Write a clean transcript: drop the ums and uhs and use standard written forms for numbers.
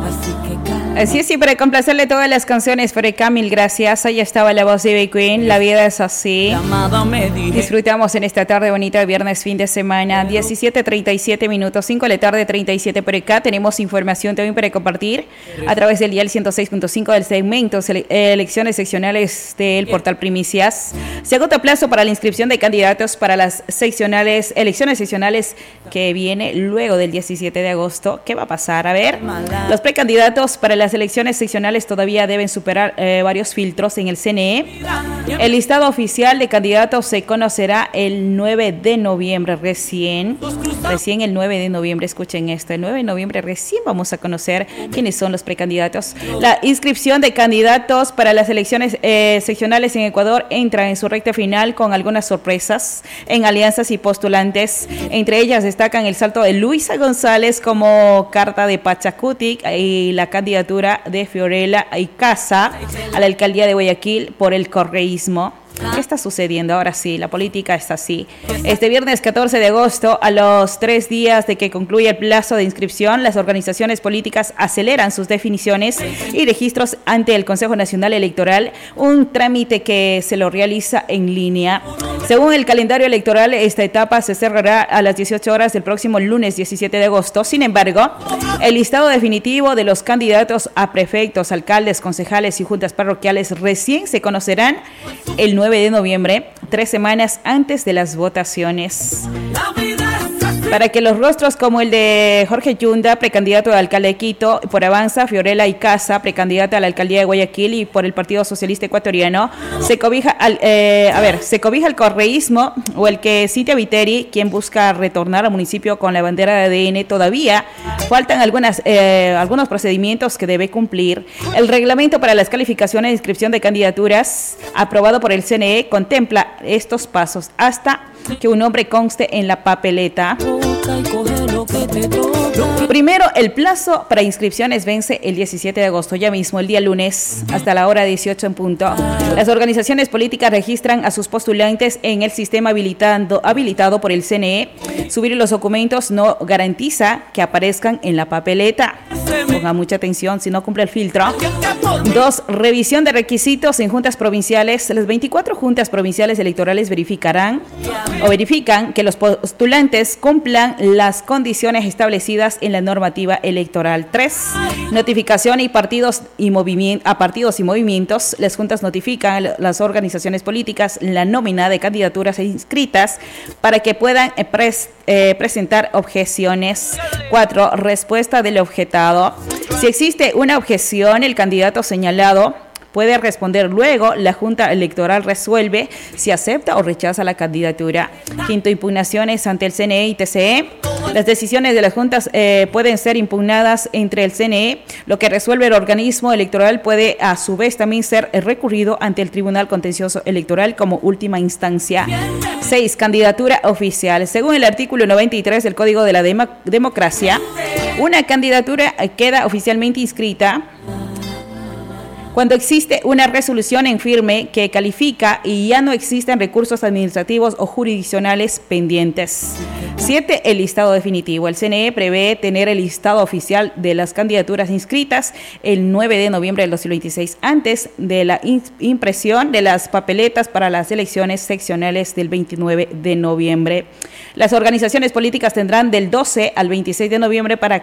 Así es, y para complacerle todas las canciones, Freca, mil gracias. Ahí estaba la voz de Ivy Queen, La vida es así. Disfrutamos en esta tarde bonita de viernes, fin de semana, 17:37 minutos, 5 de la tarde, 37 por acá. Tenemos información también para compartir a través del dial 106.5 del segmento elecciones seccionales del portal Primicias. Se agota plazo para la inscripción de candidatos para las elecciones seccionales que viene luego del 17 de agosto. ¿Qué va a pasar? A ver, los precandidatos para las elecciones seccionales todavía deben superar varios filtros en el CNE. El listado oficial de candidatos se conocerá el 9 de noviembre recién el 9 de noviembre, escuchen esto, el 9 de noviembre recién vamos a conocer quiénes son los precandidatos. La inscripción de candidatos para las elecciones seccionales en Ecuador entra en su recta final con algunas sorpresas en alianzas y postulantes. Entre ellas destacan el salto de Luisa González como carta de Pachacutic y la candidatura de Fiorella Icaza a la alcaldía de Guayaquil por el correísmo. ¿Qué está sucediendo? Ahora sí, la política está así. Este viernes 14 de agosto, a los 3 días de que concluya el plazo de inscripción, las organizaciones políticas aceleran sus definiciones y registros ante el Consejo Nacional Electoral, un trámite que se lo realiza en línea. Según el calendario electoral, esta etapa se cerrará a las 18 horas del próximo lunes 17 de agosto. Sin embargo, el listado definitivo de los candidatos a prefectos, alcaldes, concejales y juntas parroquiales recién se conocerán el 9 de noviembre, 3 semanas antes de las votaciones. Para que los rostros como el de Jorge Yunda, precandidato al alcalde de Quito, por Avanza, Fiorella Icaza, precandidata a la alcaldía de Guayaquil y por el Partido Socialista Ecuatoriano, se cobija el correísmo o el que Cintia Viteri, quien busca retornar al municipio con la bandera de ADN, todavía faltan algunos procedimientos que debe cumplir. El reglamento para las calificaciones de inscripción de candidaturas aprobado por el CNE contempla estos pasos hasta que un nombre conste en la papeleta. Primero, el plazo para inscripciones vence el 17 de agosto, ya mismo, el día lunes, hasta la hora 18 en punto. Las organizaciones políticas registran a sus postulantes en el sistema habilitado por el CNE. Subir los documentos no garantiza que aparezcan en la papeleta. Ponga mucha atención si no cumple el filtro. 2. Revisión de requisitos en juntas provinciales. Las 24 juntas provinciales electorales verifican que los postulantes cumplan las condiciones establecidas en la normativa electoral. 3. Notificación a partidos y movimientos. Las juntas notifican a las organizaciones políticas la nómina de candidaturas inscritas para que puedan presentar objeciones. 4. Respuesta del objetado. Si existe una objeción, el candidato señalado puede responder luego. La Junta Electoral resuelve si acepta o rechaza la candidatura. 5. Impugnaciones ante el CNE y TCE. Las decisiones de las juntas pueden ser impugnadas entre el CNE. Lo que resuelve el organismo electoral puede a su vez también ser recurrido ante el Tribunal Contencioso Electoral como última instancia. 6. Candidatura oficial. Según el artículo 93 del Código de la Democracia, una candidatura queda oficialmente inscrita cuando existe una resolución en firme que califica y ya no existen recursos administrativos o jurisdiccionales pendientes. 7. El listado definitivo. El CNE prevé tener el listado oficial de las candidaturas inscritas el 9 de noviembre del 2026, antes de la impresión de las papeletas para las elecciones seccionales del 29 de noviembre. Las organizaciones políticas tendrán del 12 al 26 de noviembre para